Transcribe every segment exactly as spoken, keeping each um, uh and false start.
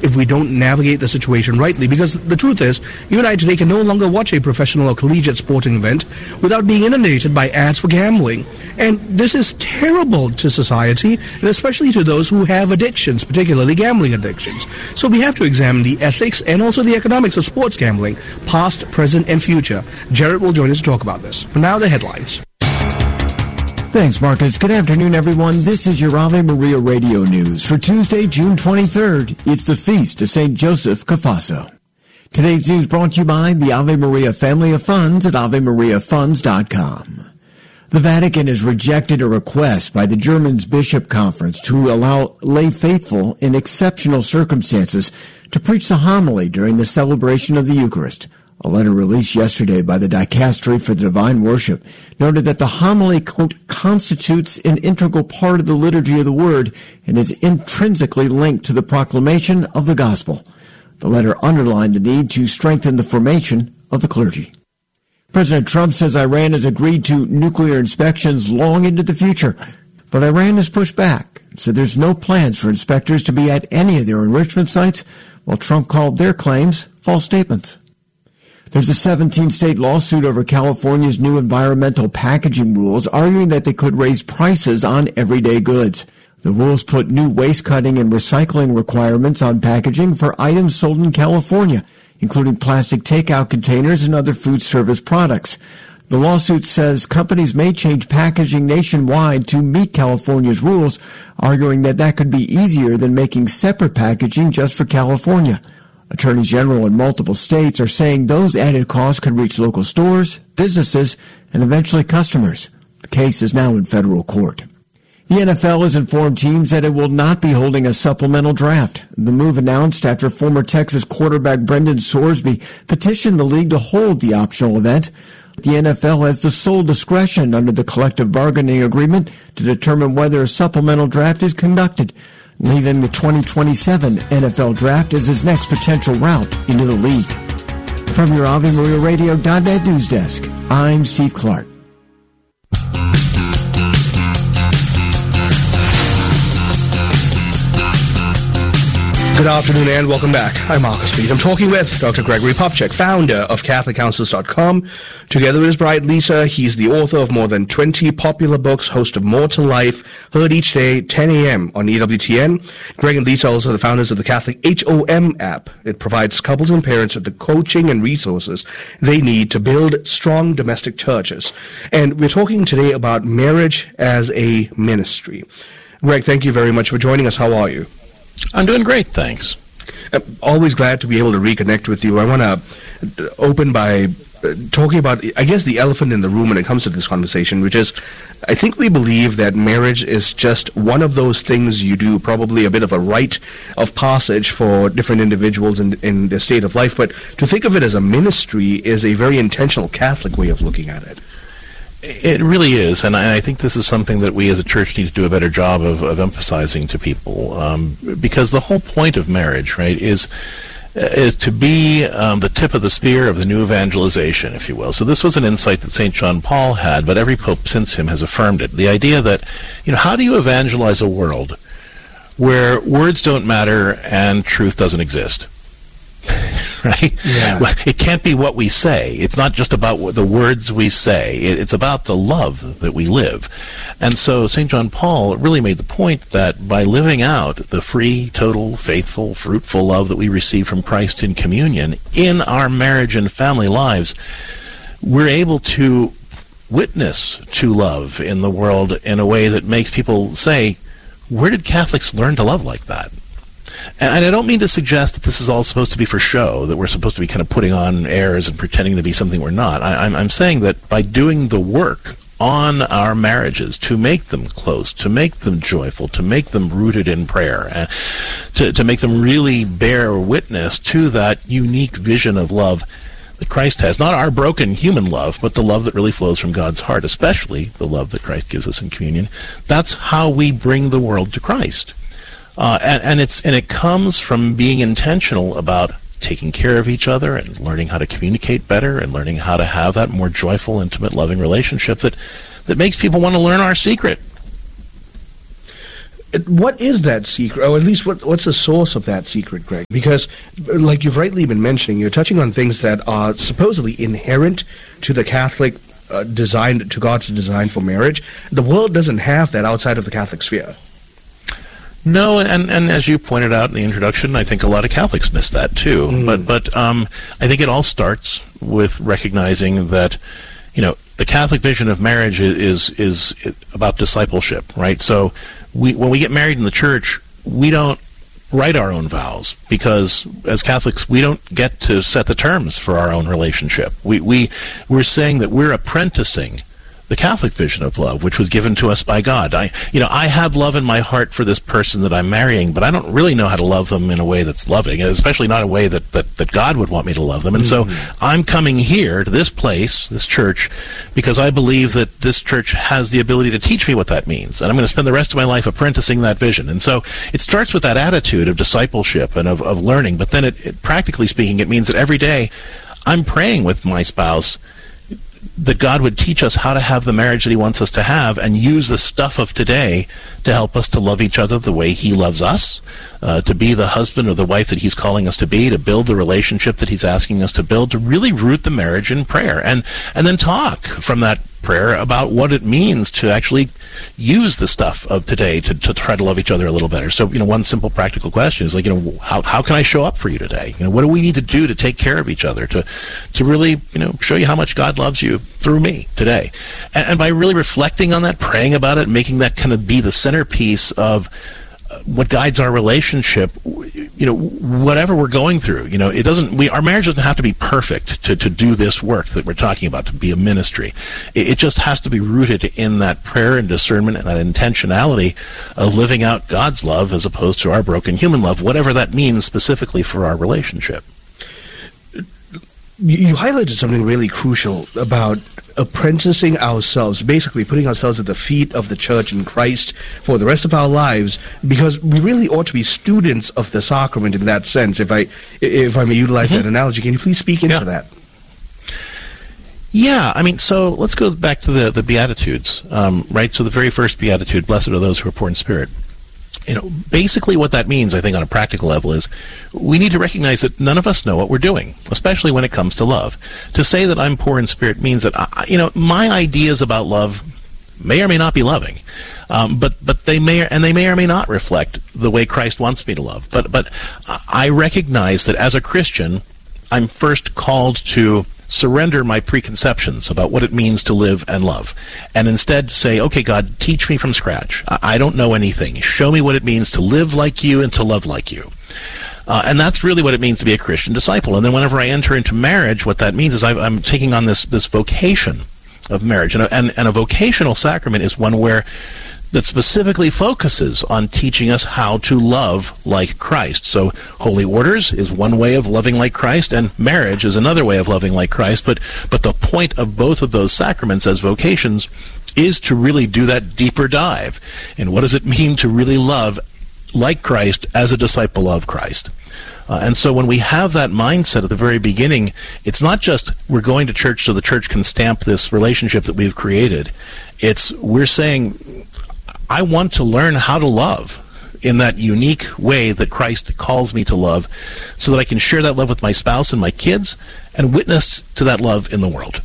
if we don't navigate the situation rightly. Because the truth is, you and I today can no longer watch a professional or collegiate sporting event without being inundated by ads for gambling. And this is terrible to society, and especially to those who have addictions, particularly gambling addictions. So we have to examine the ethics and also the economics of sports gambling, past, present, and future. Jared will join us to talk about this. For now, the headlines. Thanks, Marcus. Good afternoon, everyone. This is your Ave Maria Radio News for Tuesday, June twenty-third. It's the feast of Saint Joseph Cafasso. Today's news brought to you by the Ave Maria Family of Funds at ave maria funds dot com. The Vatican has rejected a request by the German Bishop Conference to allow lay faithful in exceptional circumstances to preach the homily during the celebration of the Eucharist. A letter released yesterday by the Dicastery for the Divine Worship noted that the homily, quote, constitutes an integral part of the liturgy of the Word and is intrinsically linked to the proclamation of the Gospel. The letter underlined the need to strengthen the formation of the clergy. President Trump says Iran has agreed to nuclear inspections long into the future, but Iran has pushed back and said there's no plans for inspectors to be at any of their enrichment sites, while Trump called their claims false statements. There's a seventeen-state lawsuit over California's new environmental packaging rules, arguing that they could raise prices on everyday goods. The rules put new waste cutting and recycling requirements on packaging for items sold in California, including plastic takeout containers and other food service products. The lawsuit says companies may change packaging nationwide to meet California's rules, arguing that that could be easier than making separate packaging just for California. Attorneys general in multiple states are saying those added costs could reach local stores, businesses, and eventually customers. The case is now in federal court. The N F L has informed teams that it will not be holding a supplemental draft. The move announced after former Texas quarterback Brendan Sorsby petitioned the league to hold the optional event. The N F L has the sole discretion under the collective bargaining agreement to determine whether a supplemental draft is conducted, leaving the twenty twenty-seven N F L draft as his next potential route into the league. From your Ave Maria Radio dot net news desk, I'm Steve Clark. Good afternoon and welcome back. I'm Marcus Speed. I'm talking with Doctor Gregory Popcak, founder of Catholic Counsels dot com. Together with his bride Lisa, he's the author of more than twenty popular books, host of More to Life, heard each day, ten a.m. on E W T N. Greg and Lisa are also the founders of the Catholic H O M app. It provides couples and parents with the coaching and resources they need to build strong domestic churches. And we're talking today about marriage as a ministry. Greg, thank you very much for joining us. How are you? I'm doing great, thanks. I'm always glad to be able to reconnect with you. I want to open by talking about, I guess, the elephant in the room when it comes to this conversation, which is, I think we believe that marriage is just one of those things you do, probably a bit of a rite of passage for different individuals in, in their state of life, but to think of it as a ministry is a very intentional Catholic way of looking at it. It really is, and I think this is something that we as a church need to do a better job of, of emphasizing to people, um, because the whole point of marriage, right, is is to be um, the tip of the spear of the new evangelization, if you will. So this was an insight that Saint John Paul had, but every pope since him has affirmed it. The idea that, you know, how do you evangelize a world where words don't matter and truth doesn't exist? Right? Yeah. Well, it can't be what we say. It's not just about what the words we say. It's about the love that we live. And so Saint John Paul really made the point that by living out the free, total, faithful, fruitful love that we receive from Christ in communion in our marriage and family lives, we're able to witness to love in the world in a way that makes people say, where did Catholics learn to love like that? And I don't mean to suggest that this is all supposed to be for show, that we're supposed to be kind of putting on airs and pretending to be something we're not. I, I'm, I'm saying that by doing the work on our marriages to make them close, to make them joyful, to make them rooted in prayer, and to, to make them really bear witness to that unique vision of love that Christ has. Not our broken human love, but the love that really flows from God's heart, especially the love that Christ gives us in communion. That's how we bring the world to Christ. Uh, and, and it's and it comes from being intentional about taking care of each other and learning how to communicate better and learning how to have that more joyful, intimate, loving relationship that, that makes people want to learn our secret. What is that secret, or at least what, what's the source of that secret, Greg? Because, like you've rightly been mentioning, you're touching on things that are supposedly inherent to the Catholic uh, design, to God's design for marriage. The world doesn't have that outside of the Catholic sphere. No, and, and as you pointed out in the introduction, I think a lot of Catholics miss that too. Mm. But but um, I think it all starts with recognizing that, you know, the Catholic vision of marriage is is, is about discipleship, right? So we when we get married in the church, we don't write our own vows, because as Catholics we don't get to set the terms for our own relationship. We we we're saying that we're apprenticing the Catholic vision of love, which was given to us by God. I, you know, I have love in my heart for this person that I'm marrying, but I don't really know how to love them in a way that's loving, especially not a way that, that, that God would want me to love them. And mm-hmm. so I'm coming here to this place, this church, because I believe that this church has the ability to teach me what that means. And I'm going to spend the rest of my life apprenticing that vision. And so it starts with that attitude of discipleship and of, of learning, but then it, it, practically speaking, it means that every day I'm praying with my spouse that God would teach us how to have the marriage that he wants us to have, and use the stuff of today to help us to love each other the way he loves us, uh, to be the husband or the wife that he's calling us to be, to build the relationship that he's asking us to build, to really root the marriage in prayer, and and then talk from that prayer about what it means to actually use the stuff of today to, to try to love each other a little better. So, you know, one simple practical question is like, you know, how how can I show up for you today? You know, what do we need to do to take care of each other, to to really, you know, show you how much God loves you through me today? And, and by really reflecting on that, praying about it, making that kind of be the centerpiece of what guides our relationship, you know, whatever we're going through, you know, it doesn't, we, our marriage doesn't have to be perfect to, to do this work that we're talking about, to be a ministry. It, it just has to be rooted in that prayer and discernment and that intentionality of living out God's love as opposed to our broken human love, whatever that means specifically for our relationship. You highlighted something really crucial about apprenticing ourselves, basically putting ourselves at the feet of the church and Christ for the rest of our lives, because we really ought to be students of the sacrament in that sense. If I if I may utilize mm-hmm. that analogy, can you please speak into yeah. that? Yeah, I mean, so let's go back to the, the Beatitudes, um, right? So the very first Beatitude, blessed are those who are poor in spirit. You know, basically what that means, I think, on a practical level is we need to recognize that none of us know what we're doing, especially when it comes to love. To say that I'm poor in spirit means that, I, you know, my ideas about love may or may not be loving, um, but but they may and they may or may not reflect the way Christ wants me to love. But but I recognize that as a Christian, I'm first called to surrender my preconceptions about what it means to live and love, and instead say, okay, God, teach me from scratch. I, I don't know anything. Show me what it means to live like you and to love like you. Uh, and that's really what it means to be a Christian disciple. And then whenever I enter into marriage, what that means is I've, I'm taking on this this vocation of marriage. And a, and, and a vocational sacrament is one where that specifically focuses on teaching us how to love like Christ. So holy orders is one way of loving like Christ, and marriage is another way of loving like Christ. But but the point of both of those sacraments as vocations is to really do that deeper dive. And what does it mean to really love like Christ as a disciple of Christ? Uh, and so when we have that mindset at the very beginning, it's not just we're going to church so the church can stamp this relationship that we've created. It's we're saying, I want to learn how to love in that unique way that Christ calls me to love, so that I can share that love with my spouse and my kids and witness to that love in the world.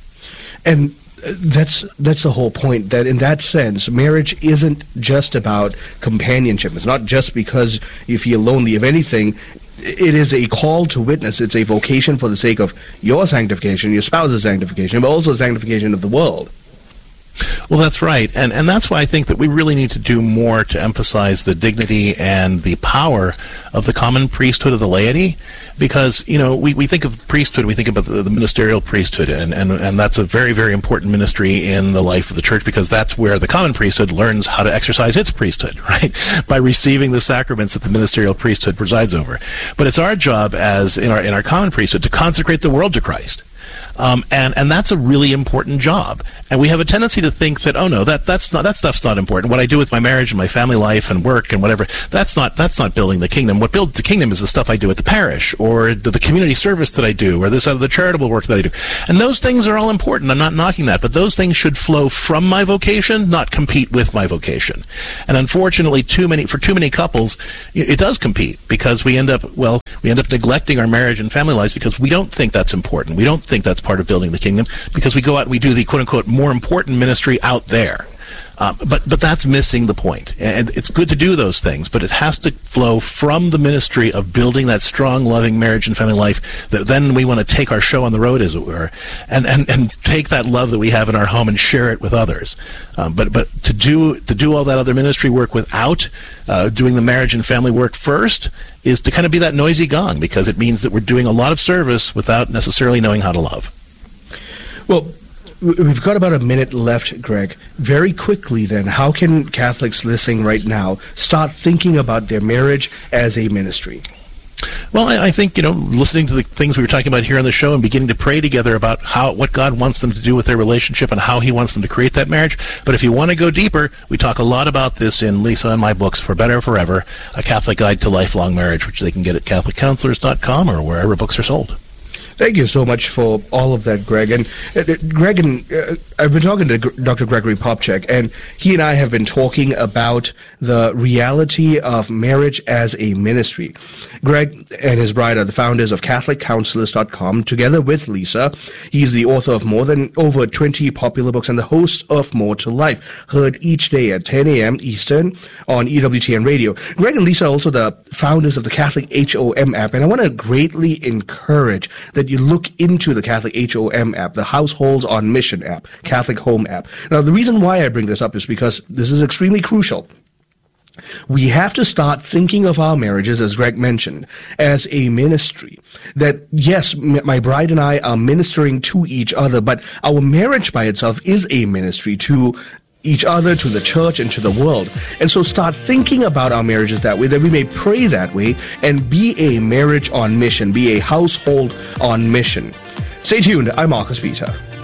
And that's that's the whole point, that in that sense, marriage isn't just about companionship. It's not just because you feel lonely. If anything, it is a call to witness. It's a vocation for the sake of your sanctification, your spouse's sanctification, but also sanctification of the world. Well, that's right. And and that's why I think that we really need to do more to emphasize the dignity and the power of the common priesthood of the laity. Because, you know, we, we think of priesthood, we think about the, the ministerial priesthood, and, and, and that's a very, very important ministry in the life of the church, because that's where the common priesthood learns how to exercise its priesthood, right? By receiving the sacraments that the ministerial priesthood presides over. But it's our job as in our in our common priesthood to consecrate the world to Christ. Um, and, and that's a really important job. And we have a tendency to think that, oh no, that, that's not, that stuff's not important. What I do with my marriage and my family life and work and whatever, that's not, that's not building the kingdom. What builds the kingdom is the stuff I do at the parish, or the, the community service that I do, or this other charitable work that I do. And those things are all important. I'm not knocking that, but those things should flow from my vocation, not compete with my vocation. And unfortunately, too many, for too many couples, it, it does compete, because we end up, well, we end up neglecting our marriage and family lives because we don't think that's important. We don't think that's part of building the kingdom, because we go out and we do the quote-unquote more important ministry out there. Uh, but but that's missing the point. And it's good to do those things, but it has to flow from the ministry of building that strong, loving marriage and family life that then we want to take our show on the road, as it were, and, and, and take that love that we have in our home and share it with others. Um, but but to do to do all that other ministry work without uh, doing the marriage and family work first is to kind of be that noisy gong, because it means that we're doing a lot of service without necessarily knowing how to love. Well, we've got about a minute left, Greg. Very quickly, then, how can Catholics listening right now start thinking about their marriage as a ministry? Well, I, I think, you know, listening to the things we were talking about here on the show and beginning to pray together about how what God wants them to do with their relationship and how he wants them to create that marriage. But if you want to go deeper, we talk a lot about this in Lisa and my books, For Better Forever, A Catholic Guide to Lifelong Marriage, which they can get at Catholic Counselors dot com or wherever books are sold. Thank you so much for all of that, Greg. And uh, Greg, and uh, I've been talking to G- Doctor Gregory Popcak, and he and I have been talking about the reality of marriage as a ministry. Greg and his bride are the founders of Catholic Counselors dot com, together with Lisa. He's the author of more than over twenty popular books and the host of More to Life, heard each day at ten a.m. Eastern on E W T N Radio. Greg and Lisa are also the founders of the Catholic H O M app, and I want to greatly encourage that you look into the Catholic H O M app, the Households on Mission app, Catholic Home app. Now, the reason why I bring this up is because this is extremely crucial. We have to start thinking of our marriages, as Greg mentioned, as a ministry. That, yes, m- my bride and I are ministering to each other, but our marriage by itself is a ministry to each other, to the church, and to the world. And so start thinking about our marriages that way, that we may pray that way, and be a marriage on mission, be a household on mission. Stay tuned. I'm Marcus Peter.